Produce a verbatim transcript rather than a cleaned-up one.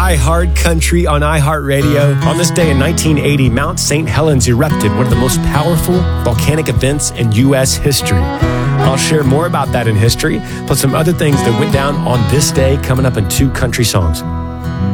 iHeart Country on iHeartRadio. On this day in nineteen eighty, Mount Saint Helens erupted, one of the most powerful volcanic events in U S history. I'll share more about that in history, plus some other things that went down on this day coming up in two country songs.